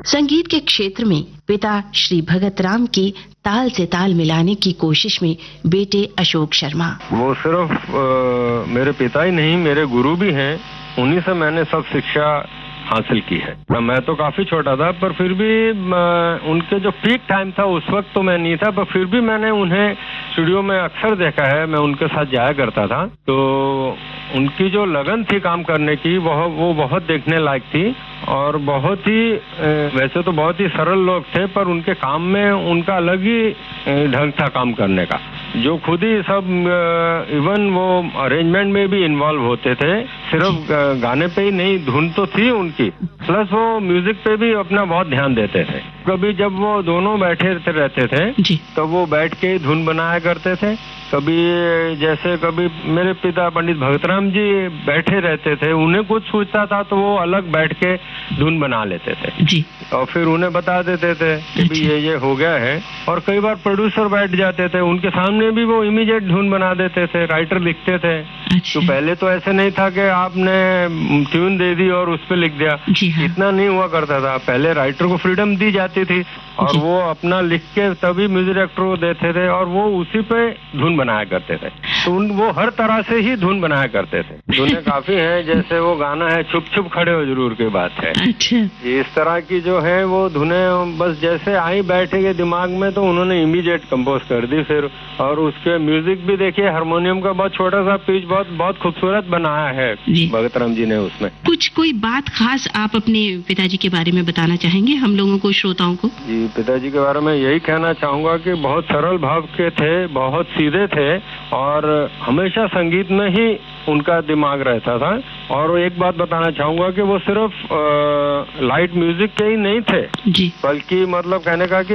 संगीत के क्षेत्र में पिता श्री भगत राम की ताल से ताल मिलाने की कोशिश में बेटे अशोक शर्मा। वो सिर्फ मेरे पिता ही नहीं, मेरे गुरु भी हैं। उन्हीं से मैंने सब शिक्षा हासिल की है। मैं तो काफी छोटा था, पर फिर भी उनके जो पीक टाइम था उस वक्त तो मैं नहीं था, पर फिर भी मैंने उन्हें स्टूडियो में अक्सर देखा है। मैं उनके साथ जाया करता था, तो उनकी जो लगन थी काम करने की वो बहुत देखने लायक थी। और बहुत ही वैसे तो बहुत ही सरल लोग थे, पर उनके काम में उनका अलग ही ढंग था काम करने का, जो खुद ही सब इवन वो अरेंजमेंट में भी इन्वॉल्व होते थे। सिर्फ गाने पे ही नहीं, धुन तो थी उनकी, प्लस वो म्यूजिक पे भी अपना बहुत ध्यान देते थे। कभी जब वो दोनों बैठे रहते थे तो वो बैठ के धुन बनाया करते थे। कभी मेरे पिता पंडित भगतराम जी बैठे रहते थे, उन्हें कुछ सोचता था तो वो अलग बैठ के धुन बना लेते थे जी। और फिर उन्हें बता देते थे कि भी ये हो गया है। और कई बार प्रोड्यूसर बैठ जाते थे, उनके सामने भी वो इमीडिएट धुन बना देते थे, राइटर लिखते थे। तो पहले तो ऐसे नहीं था कि आपने ट्यून दे दी और उस पर लिख दिया, इतना नहीं हुआ करता था। पहले राइटर को फ्रीडम दी जाती थी और वो अपना लिख के तभी म्यूजिक डायरेक्टर को देते थे और वो उसी पे धुन बनाया करते थे। तो वो हर तरह से ही धुन बनाया करते थे। धुनें काफी हैं, जैसे वो गाना है छुप छुप खड़े हो जरूर की बात है। इस तरह की जो है वो धुनें बस जैसे आई बैठेंगे दिमाग में तो उन्होंने इमीडिएट कंपोज कर दी फिर। और उसके म्यूजिक भी देखिए, हारमोनियम का बहुत छोटा सा पिच बहुत खूबसूरत बनाया है भगतराम जी ने उसमें। कोई बात खास आप अपने पिताजी के बारे में बताना चाहेंगे हम लोगों को, श्रोताओं को? जी, पिताजी के बारे में यही कहना चाहूंगा कि बहुत सरल भाव के थे, बहुत सीधे थे और हमेशा संगीत में ही उनका दिमाग रहता था। और एक बात बताना चाहूंगा कि वो सिर्फ लाइट म्यूजिक के ही नहीं थे, बल्कि मतलब कहने का कि